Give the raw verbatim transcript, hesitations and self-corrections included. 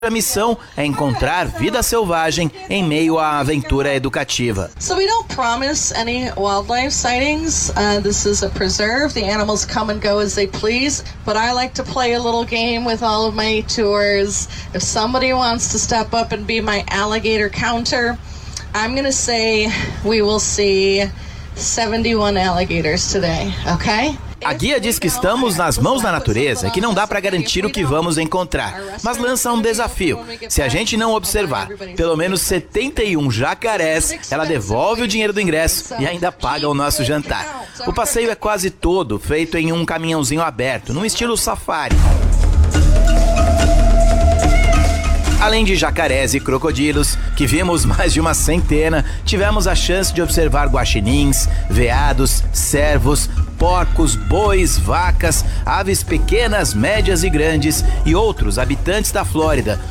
A missão é encontrar vida selvagem em meio à aventura educativa. So we don't promise any wildlife sightings. Uh, this is a preserve. The animals come and go as they please. But I like to play a little game with all of my tours. If somebody wants to step up and be my alligator counter, I'm going to say we will see seventy-one alligators today, okay? A guia diz que estamos nas mãos da natureza e que não dá para garantir o que vamos encontrar, mas lança um desafio. Se a gente não observar pelo menos setenta e um jacarés, ela devolve o dinheiro do ingresso e ainda paga o nosso jantar. O passeio é quase todo feito em um caminhãozinho aberto, num estilo safari. Além de jacarés e crocodilos, que vimos mais de uma centena, tivemos a chance de observar guaxinins, veados, cervos, porcos, bois, vacas, aves pequenas, médias e grandes e outros habitantes da Flórida,